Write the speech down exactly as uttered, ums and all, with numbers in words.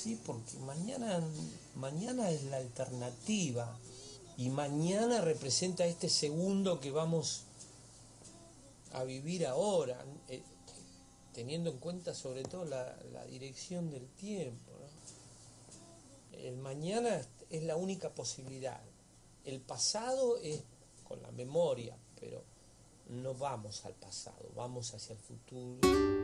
Sí, porque mañana, mañana es la alternativa y mañana representa este segundo que vamos a vivir ahora, eh, teniendo en cuenta sobre todo la, la dirección del tiempo, ¿no? El mañana es la única posibilidad. El pasado es con la memoria, pero no vamos al pasado, vamos hacia el futuro.